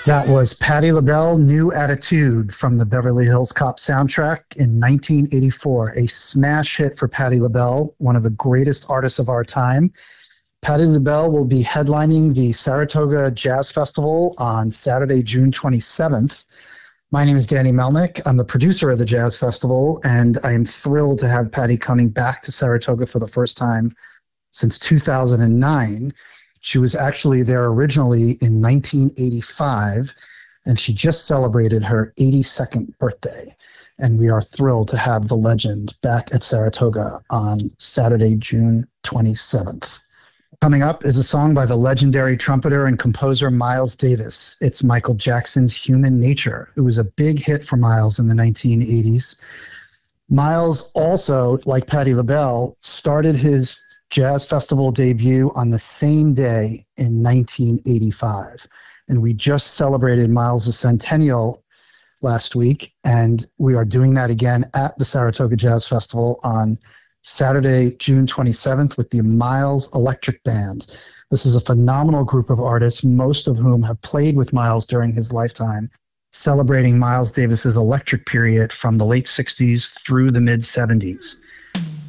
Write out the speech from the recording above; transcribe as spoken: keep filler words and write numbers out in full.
That was Patti LaBelle, New Attitude from the Beverly Hills Cop soundtrack in nineteen eighty-four. A smash hit for Patti LaBelle, one of the greatest artists of our time. Patti LaBelle will be headlining the Saratoga Jazz Festival on Saturday, June twenty-seventh. My name is Danny Melnick. I'm the producer of the Jazz Festival, and I am thrilled to have Patti coming back to Saratoga for the first time since two thousand nine. She was actually there originally in nineteen eighty-five, and she just celebrated her eighty-second birthday. And we are thrilled to have the legend back at Saratoga on Saturday, June twenty-seventh. Coming up is a song by the legendary trumpeter and composer Miles Davis. It's Michael Jackson's Human Nature. It was a big hit for Miles in the nineteen eighties. Miles also, like Patti LaBelle, started his Jazz Festival debut on the same day in nineteen eighty-five. And we just celebrated Miles' centennial last week, and we are doing that again at the Saratoga Jazz Festival on Saturday, June twenty-seventh with the Miles Electric Band. This is a phenomenal group of artists, most of whom have played with Miles during his lifetime, celebrating Miles Davis's electric period from the late sixties through the mid seventies.